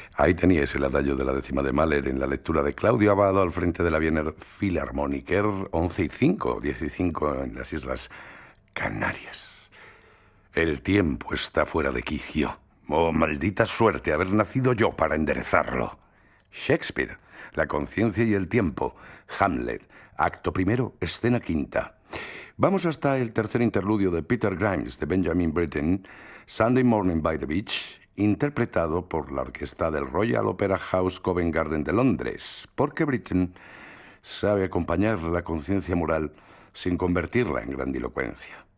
Ahí teníais el adagio de la décima de Mahler en la lectura de Claudio Abbado al frente de la Wiener Philharmoniker 11:05, 15 en las Islas Canarias. El tiempo está fuera de quicio. Oh, maldita suerte haber nacido yo para enderezarlo. Shakespeare, La conciencia y el tiempo. Hamlet, acto primero, escena quinta. Vamos hasta el tercer interludio de Peter Grimes de Benjamin Britten, Sunday Morning by the Beach, interpretado por la orquesta del Royal Opera House Covent Garden de Londres, porque Britten sabe acompañar la conciencia moral sin convertirla en grandilocuencia.